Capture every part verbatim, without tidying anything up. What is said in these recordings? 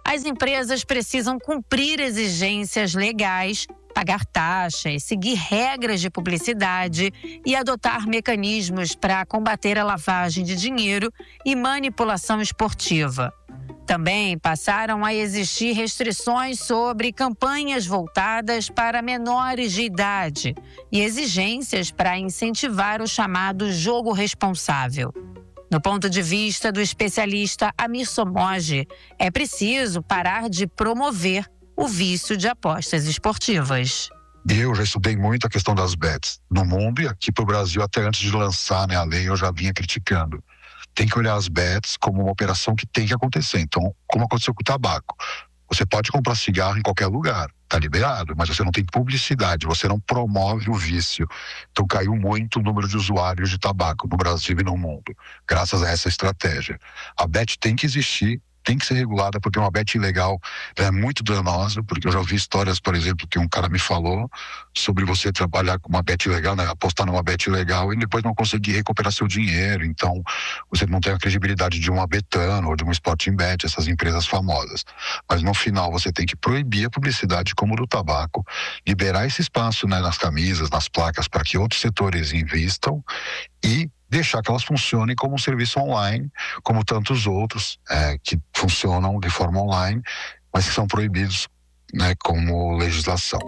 As empresas precisam cumprir exigências legais, pagar taxas, seguir regras de publicidade e adotar mecanismos para combater a lavagem de dinheiro e manipulação esportiva. Também passaram a existir restrições sobre campanhas voltadas para menores de idade e exigências para incentivar o chamado jogo responsável. No ponto de vista do especialista Amir Somogy, é preciso parar de promover o vício de apostas esportivas. Eu já estudei muito a questão das bets no mundo e aqui para o Brasil, até antes de lançar, né, a lei, eu já vinha criticando. Tem que olhar as bets como uma operação que tem que acontecer. Então, como aconteceu com o tabaco. Você pode comprar cigarro em qualquer lugar, tá liberado, mas você não tem publicidade, você não promove o vício. Então caiu muito o número de usuários de tabaco no Brasil e no mundo, graças a essa estratégia. A bet tem que existir, tem que ser regulada, porque uma bet ilegal é muito danosa, porque eu já ouvi histórias, por exemplo, que um cara me falou sobre você trabalhar com uma bet ilegal, né, apostar numa bet ilegal e depois não conseguir recuperar seu dinheiro. Então, você não tem a credibilidade de uma Betano ou de uma Sporting Bet, essas empresas famosas. Mas no final, você tem que proibir a publicidade como do tabaco, liberar esse espaço, né, nas camisas, nas placas, para que outros setores invistam e deixar que elas funcionem como um serviço online, como tantos outros é, que funcionam de forma online, mas que são proibidos, né, como legislação.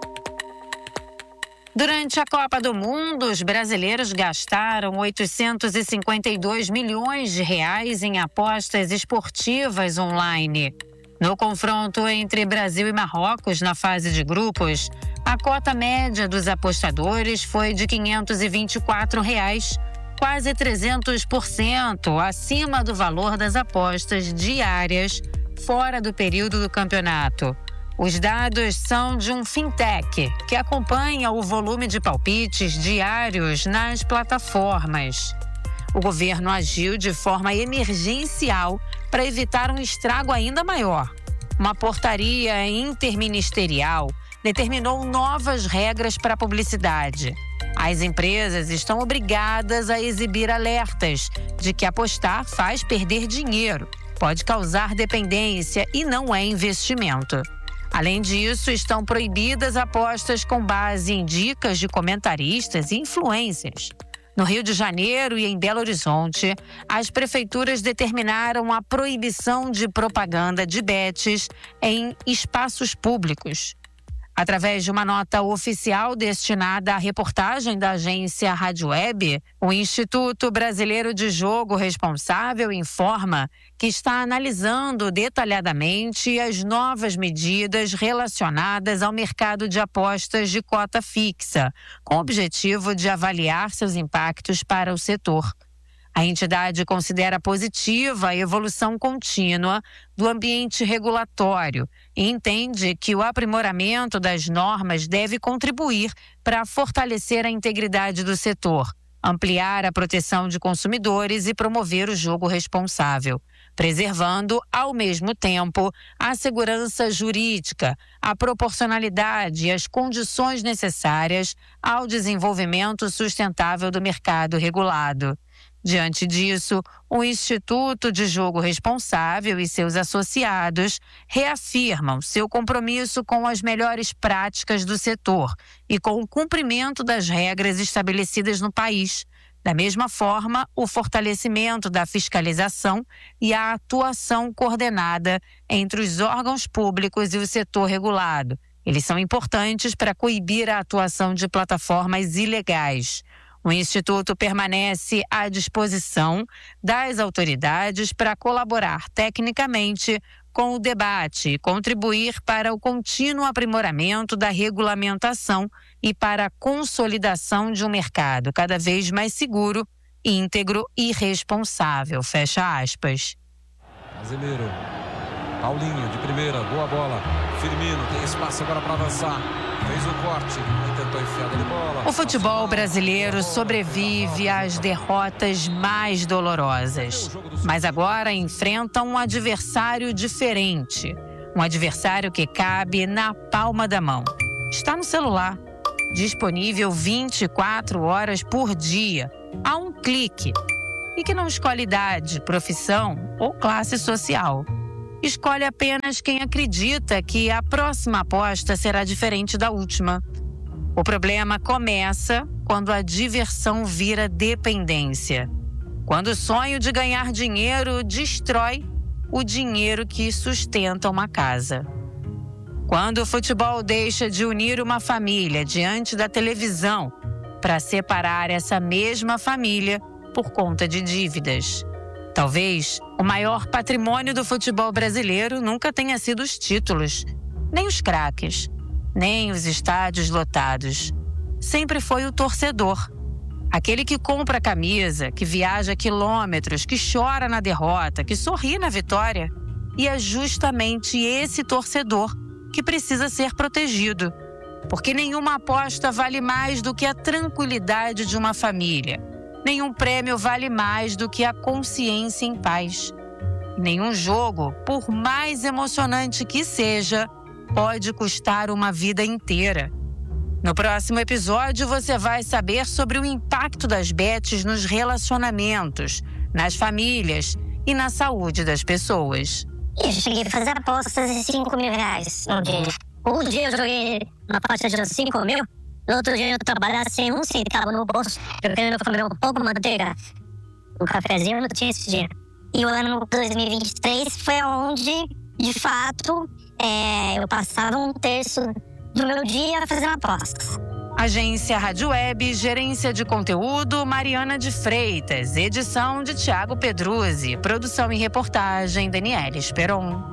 Durante a Copa do Mundo, os brasileiros gastaram oitocentos e cinquenta e dois milhões de reais em apostas esportivas online. No confronto entre Brasil e Marrocos na fase de grupos, a cota média dos apostadores foi de quinhentos e vinte e quatro reais, quase trezentos por cento acima do valor das apostas diárias fora do período do campeonato. Os dados são de um fintech que acompanha o volume de palpites diários nas plataformas. O governo agiu de forma emergencial para evitar um estrago ainda maior. Uma portaria interministerial determinou novas regras para a publicidade. As empresas estão obrigadas a exibir alertas de que apostar faz perder dinheiro, pode causar dependência e não é investimento. Além disso, estão proibidas apostas com base em dicas de comentaristas e influências. No Rio de Janeiro e em Belo Horizonte, as prefeituras determinaram a proibição de propaganda de bets em espaços públicos. Através de uma nota oficial destinada à reportagem da agência Rádio Web, o Instituto Brasileiro de Jogo Responsável informa que está analisando detalhadamente as novas medidas relacionadas ao mercado de apostas de cota fixa, com o objetivo de avaliar seus impactos para o setor. A entidade considera positiva a evolução contínua do ambiente regulatório e entende que o aprimoramento das normas deve contribuir para fortalecer a integridade do setor, ampliar a proteção de consumidores e promover o jogo responsável, preservando, ao mesmo tempo, a segurança jurídica, a proporcionalidade e as condições necessárias ao desenvolvimento sustentável do mercado regulado. Diante disso, o Instituto de Jogo Responsável e seus associados reafirmam seu compromisso com as melhores práticas do setor e com o cumprimento das regras estabelecidas no país. Da mesma forma, o fortalecimento da fiscalização e a atuação coordenada entre os órgãos públicos e o setor regulado. Eles são importantes para coibir a atuação de plataformas ilegais. O Instituto permanece à disposição das autoridades para colaborar tecnicamente com o debate e contribuir para o contínuo aprimoramento da regulamentação e para a consolidação de um mercado cada vez mais seguro, íntegro e responsável. Fecha aspas. Casemiro, Paulinho de primeira, boa bola. Firmino tem espaço agora para avançar. Fez o corte, tentou enfiar de bola. O futebol brasileiro sobrevive às derrotas mais dolorosas, mas agora enfrenta um adversário diferente. Um adversário que cabe na palma da mão. Está no celular, disponível vinte e quatro horas por dia, a um clique, e que não escolhe idade, profissão ou classe social. escolhe apenas quem acredita que a próxima aposta será diferente da última. O problema começa quando a diversão vira dependência. Quando o sonho de ganhar dinheiro destrói o dinheiro que sustenta uma casa. Quando o futebol deixa de unir uma família diante da televisão para separar essa mesma família por conta de dívidas. Talvez o maior patrimônio do futebol brasileiro nunca tenha sido os títulos, nem os craques, nem os estádios lotados. Sempre foi o torcedor. Aquele que compra a camisa, que viaja quilômetros, que chora na derrota, que sorri na vitória. E é justamente esse torcedor que precisa ser protegido. Porque nenhuma aposta vale mais do que a tranquilidade de uma família. Nenhum prêmio vale mais do que a consciência em paz. Nenhum jogo, por mais emocionante que seja, pode custar uma vida inteira. No próximo episódio, você vai saber sobre o impacto das bets nos relacionamentos, nas famílias e na saúde das pessoas. Eu cheguei a fazer apostas de cinco mil reais um dia. Um dia eu joguei uma aposta de cinco mil, no outro dia eu trabalhava sem um centavo no bolso, eu querendo comer um pouco de manteiga, um cafezinho, eu não tinha esse dinheiro. E o ano dois mil e vinte e três foi onde, de fato, é, eu passava um terço do meu dia fazendo apostas. Agência Rádio Web, gerência de conteúdo, Mariana de Freitas, edição de Thiago Pedruzzi, produção e reportagem, Daniela Esperon.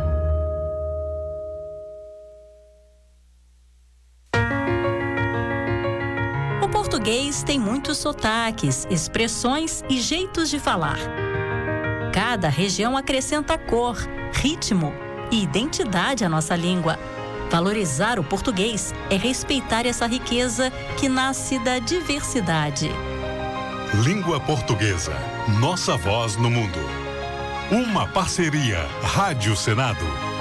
O português tem muitos sotaques, expressões e jeitos de falar. Cada região acrescenta cor, ritmo e identidade à nossa língua. Valorizar o português é respeitar essa riqueza que nasce da diversidade. Língua Portuguesa, nossa voz no mundo. Uma parceria Rádio Senado.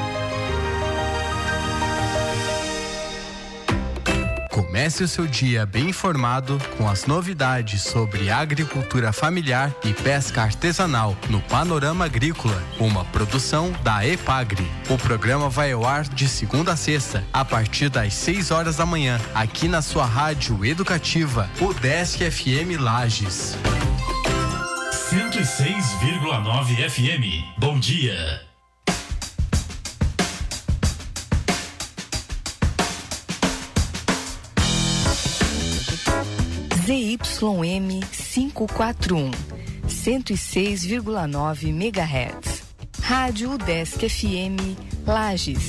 Comece o seu dia bem informado com as novidades sobre agricultura familiar e pesca artesanal no Panorama Agrícola, uma produção da EPAGRE. O programa vai ao ar de segunda a sexta, a partir das seis horas da manhã, aqui na sua rádio educativa, UDESC F M Lages. cento e seis vírgula nove F M. Bom dia. Z Y M quinhentos e quarenta e um, cento e seis vírgula nove megahertz. Rádio UDESC F M Lages.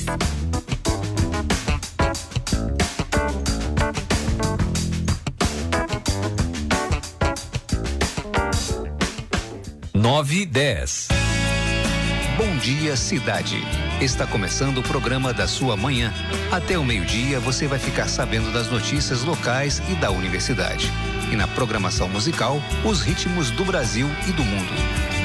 nove e dez. Bom dia, cidade. Está começando o programa da sua manhã. Até o meio-dia você vai ficar sabendo das notícias locais e da universidade. E na programação musical, os ritmos do Brasil e do mundo.